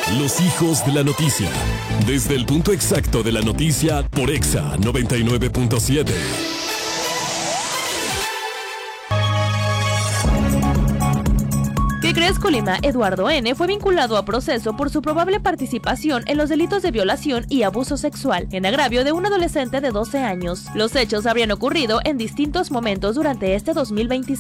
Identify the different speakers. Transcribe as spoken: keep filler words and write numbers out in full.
Speaker 1: Los hijos de la noticia. Desde el punto exacto de la noticia por Exa noventa y nueve punto siete.
Speaker 2: ¿Qué crees, Colima? Eduardo N. fue vinculado a proceso por su probable participación en los delitos de violación y abuso sexual en agravio de un adolescente de doce años. Los hechos habrían ocurrido en distintos momentos durante este dos mil veintiséis.